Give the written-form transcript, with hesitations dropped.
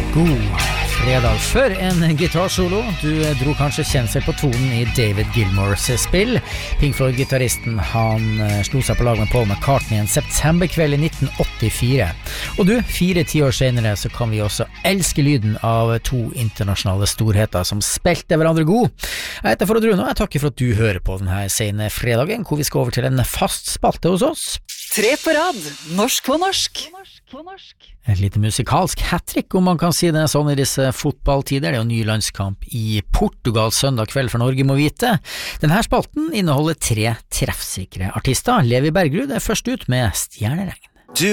God fredag for en gitarsolo. Du dro kanskje kjensel på tonen I David Gilmours spill. Pink Floyd-gitarristen, han slo seg på lag med Paul McCartney en septemberkveld I 1984. Og du, 4-10 år senere, så kan vi også elske lyden av to internasjonale storheter som spilte hverandre god. Jeg heter Frode Rune, og jeg takker for at du hører på denne sene fredagen, hvor vi skal over til en fast spalte hos oss. 3 på rad, norsk på norsk. Et lite musikalsk hat-trick, om man kan si det sånn I disse fotballtider. Det jo ny landskamp I Portugal søndag kveld for Norge må vite. Denne spalten inneholder 3 treffsikre artister. Levi Bergerud først ut med Stjerneregn.